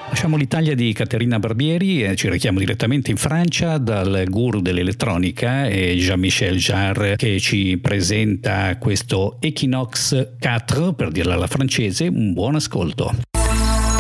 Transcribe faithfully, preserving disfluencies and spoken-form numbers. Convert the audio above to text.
Lasciamo l'Italia di Caterina Barbieri e ci rechiamo direttamente in Francia dal guru dell'elettronica Jean-Michel Jarre, che ci presenta questo Equinox quattro, per dirla alla francese. Un buon ascolto.